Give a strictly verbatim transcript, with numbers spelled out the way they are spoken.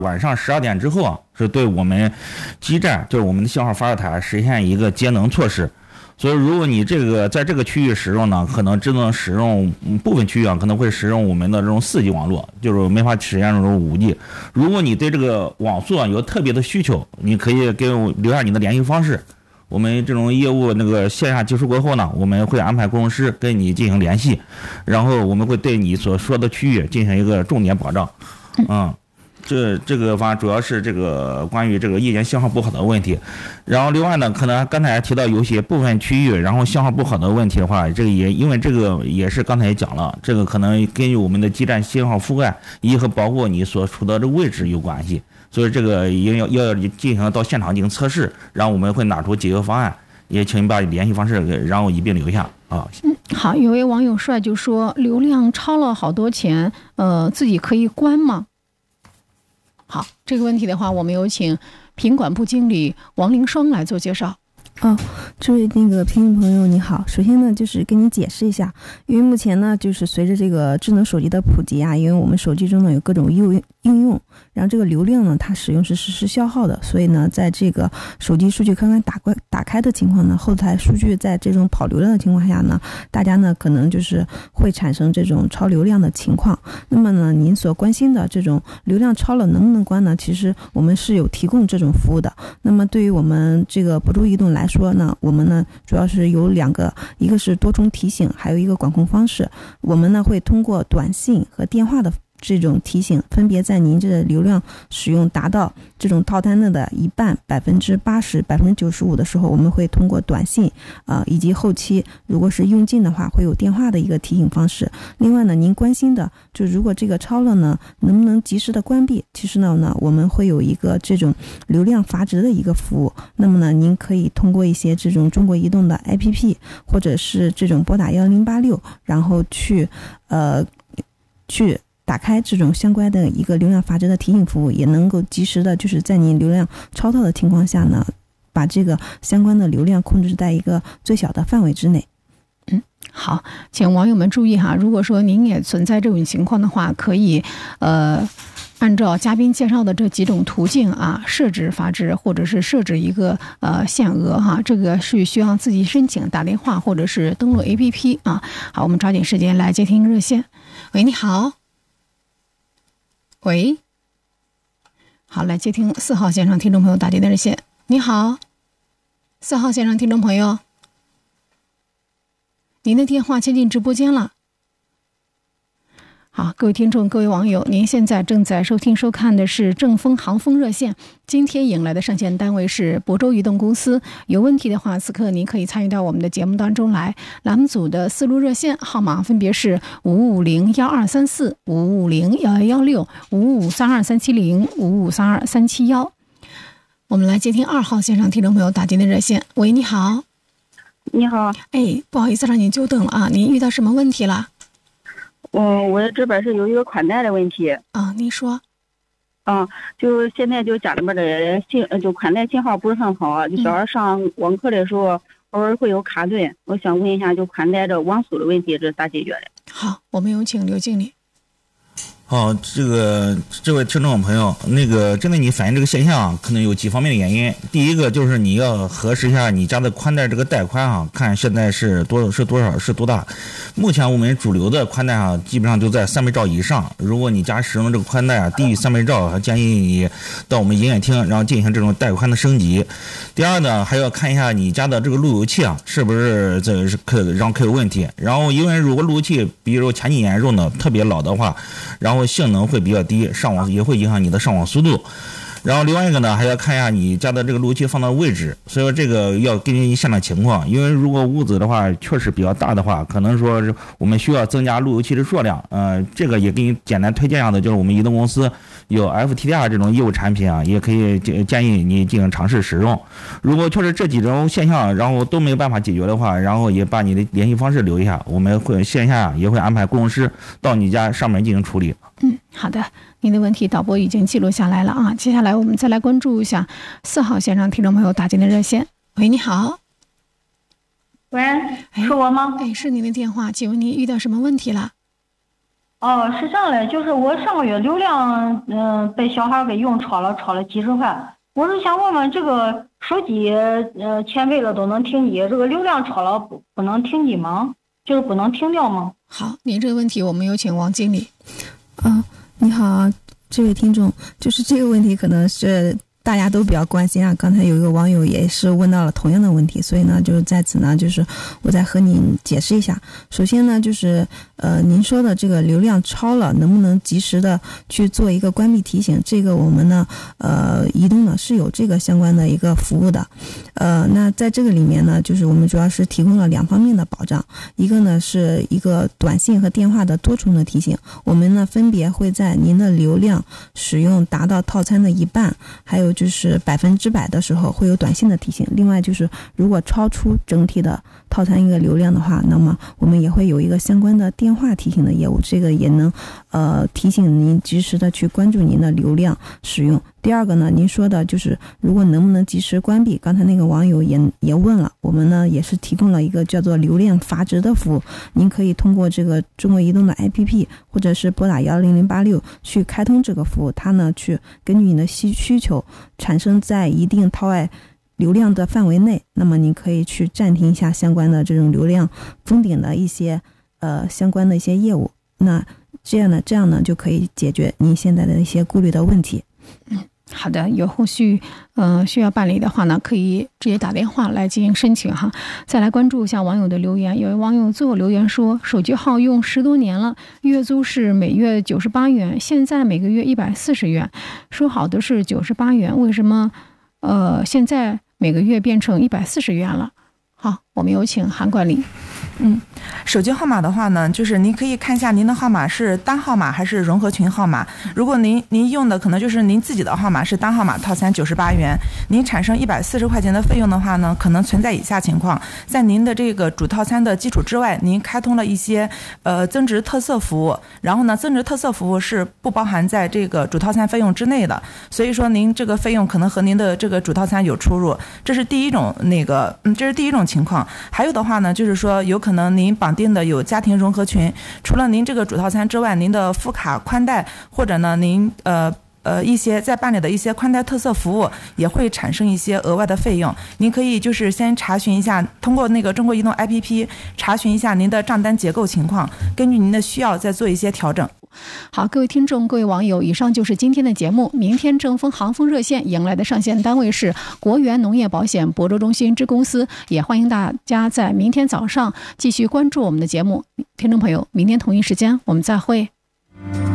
晚上十二点之后啊，是对我们基站，就是我们的信号发射台实现一个节能措施。所以，如果你这个在这个区域使用呢，可能只能使用部分区域啊，可能会使用我们的这种四 G 网络，就是没法实现这种五 G。如果你对这个网速啊有特别的需求，你可以给我留下你的联系方式。我们这种业务那个线下结束过后呢，我们会安排工程师跟你进行联系，然后我们会对你所说的区域进行一个重点保障。嗯。这这个方主要是这个关于这个夜间信号不好的问题，然后另外呢，可能刚才提到有些部分区域，然后信号不好的问题的话，这个也因为这个也是刚才也讲了，这个可能根据我们的基站信号覆盖以及和包括你所处的这个位置有关系，所以这个也要要进行到现场进行测试，然后我们会拿出解决方案，也请你把联系方式给然后一并留下啊。 嗯，好，有位网友帅就说流量超了好多钱，呃，自己可以关吗？好，这个问题的话，我们有请品管部经理王凌双来做介绍。 哦，这位那个听众朋友你好，首先呢就是跟你解释一下，因为目前呢就是随着这个智能手机的普及啊，因为我们手机中呢有各种应应用，然后这个流量呢它使用是实时消耗的，所以呢在这个手机数据刚刚打关打开的情况呢，后台数据在这种跑流量的情况下呢，大家呢可能就是会产生这种超流量的情况。那么呢您所关心的这种流量超了能不能关呢，其实我们是有提供这种服务的。那么对于我们这个博主移动来说呢，我们呢主要是有两个，一个是多重提醒，还有一个管控方式。我们呢会通过短信和电话的这种提醒，分别在您这个流量使用达到这种套餐的一半百分之八十百分之九十五的时候，我们会通过短信啊、呃、以及后期如果是用尽的话会有电话的一个提醒方式。另外呢您关心的就如果这个超了呢能不能及时的关闭，其实呢呢我们会有一个这种流量阀值的一个服务。那么呢您可以通过一些这种中国移动的 A P P 或者是这种拨打一零八六，然后去呃去打开这种相关的一个流量阀值的提醒服务，也能够及时的就是在你流量超套的情况下呢，把这个相关的流量控制在一个最小的范围之内。 嗯，好，请网友们注意哈，如果说您也存在这种情况的话，可以呃按照嘉宾介绍的这几种途径啊，设置阀值或者是设置一个呃限额哈，这个是需要自己申请，打电话或者是登录 A P P 啊。好，我们抓紧时间来接听热线。喂，你好。喂，好，来接听四号线上听众朋友打进的热线。你好，四号线上听众朋友，您的电话接进直播间了。好，各位听众，各位网友，您现在正在收听收看的是正风航风热线，今天迎来的上线单位是亳州移动公司。有问题的话，此刻您可以参与到我们的节目当中来。栏目组的四路热线号码分别是五五零幺二三四、五五零幺幺幺六、五五三二三七零、五五三二三七幺。我们来接听二号线上听众朋友打进的热线。喂，你好。 你好。 哎，不好意思让您久等了啊，您遇到什么问题了？ 嗯，我这边是有一个宽带的问题啊，您说。 啊，就现在就家里面的信，就宽带信号不是很好，就小孩上网课的时候、嗯、偶尔会有卡顿。我想问一下，就宽带这网速的问题，这是咋解决的？ 好，我们有请刘经理。 好，这个这位听众朋友，那个针对你反映这个现象，可能有几方面的原因。第一个就是你要核实一下你家的宽带这个带宽啊，看现在是多是多少是多大。目前我们主流的宽带啊，基本上都在三倍兆以上。如果你家使用这个宽带啊低于三倍兆，建议你到我们营业厅，然后进行这种带宽的升级。第二呢，还要看一下你家的这个路由器啊，是不是这是可然后可有问题。然后因为如果路由器比如前几年用的特别老的话，然后性能会比较低，上网也会影响你的上网速度。然后另外一个呢，还要看一下你家的这个路由器放的位置，所以说这个要根据现场情况，因为如果屋子的话确实比较大的话，可能说是我们需要增加路由器的数量。呃，这个也给你简单推荐一下的，就是我们移动公司有 F T D R 这种业务产品啊，也可以建议你进行尝试使用。如果确实这几种现象然后都没有办法解决的话，然后也把你的联系方式留一下，我们会线下也会安排工程师到你家上门进行处理。 嗯，好的，您的问题导播已经记录下来了啊。接下来我们再来关注一下四号线上听众朋友打进的热线。喂，你好。 喂，是我吗？ 哎，是您的电话，请问您遇到什么问题了？ 哦，是这样的，就是我上个月流量，嗯、呃，被小孩给用超了，超了几十块。我是想问问，这个手机，呃，欠费了都能停机，这个流量超了不不能停机吗？就是不能停掉吗？ 好，您这个问题我们有请王经理。 啊，你好，这位听众，就是这个问题可能是大家都比较关心啊。刚才有一个网友也是问到了同样的问题，所以呢，就是在此呢，就是我再和您解释一下。首先呢，就是呃，您说的这个流量超了，能不能及时的去做一个关闭提醒？这个我们呢，呃，移动呢是有这个相关的一个服务的。呃，那在这个里面呢，就是我们主要是提供了两方面的保障，一个呢是一个短信和电话的多重的提醒，我们呢分别会在您的流量使用达到套餐的一半，还有就是百分之百的时候会有短信的提醒。另外就是如果超出整体的套餐一个流量的话，那么我们也会有一个相关的电话提醒的业务，这个也能呃提醒您及时的去关注您的流量使用。第二个呢，您说的就是如果能不能及时关闭，刚才那个网友也也问了，我们呢也是提供了一个叫做流量阀值的服务，您可以通过这个中国移动的 A P P 或者是拨打幺零零八六去开通这个服务，它呢去根据你的需需求产生在一定套外流量的范围内，那么您可以去暂停一下相关的这种流量封顶的一些呃相关的一些业务，那这样呢这样呢就可以解决您现在的一些顾虑的问题。 嗯，好的，有后续呃需要办理的话呢，可以直接打电话来进行申请哈。再来关注一下网友的留言，有位网友最后留言说，手机号用十多年了，月租是每月九十八元，现在每个月一百四十元，说好的是九十八元，为什么呃现在每个月变成一百四十元了？好，我们有请韩管理。 嗯，手机号码的话呢，就是您可以看一下您的号码是单号码还是融合群号码。如果您您用的可能就是您自己的号码是单号码套餐九十八元，您产生一百四十块钱的费用的话呢，可能存在以下情况：在您的这个主套餐的基础之外，您开通了一些呃增值特色服务，然后呢，增值特色服务是不包含在这个主套餐费用之内的，所以说您这个费用可能和您的这个主套餐有出入，这是第一种那个嗯，这是第一种情况。还有的话呢，就是说有可能您绑定的有家庭融合群，除了您这个主套餐之外，您的副卡宽带或者呢您呃呃一些在办理的一些宽带特色服务也会产生一些额外的费用。您可以就是先查询一下，通过那个中国移动 A P P 查询一下您的账单结构情况，根据您的需要再做一些调整。 好，各位听众，各位网友，以上就是今天的节目。明天正风航风热线迎来的上线单位是国元农业保险亳州中心支公司，也欢迎大家在明天早上继续关注我们的节目。听众朋友，明天同一时间我们再会。